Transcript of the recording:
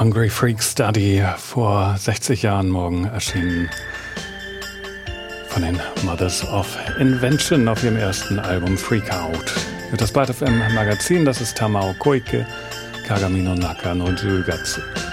Hungry Freak Study, vor 60 Jahren morgen erschienen von den Mothers of Invention auf ihrem ersten Album Freak Out. Das Byte FM Magazin, das ist Tamao Koike, Kagami no Naka no Jugatsu.